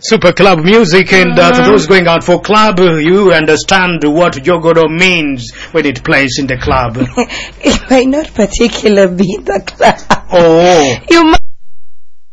Super club music, and to those going out for club, you understand what Jogodo means when it plays in the club. It might not particularly be the club. Oh. You might